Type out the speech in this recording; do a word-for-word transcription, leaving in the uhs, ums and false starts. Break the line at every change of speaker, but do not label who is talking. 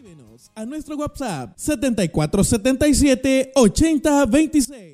A nuestro WhatsApp setenta y cuatro setenta y siete ochenta veintiséis.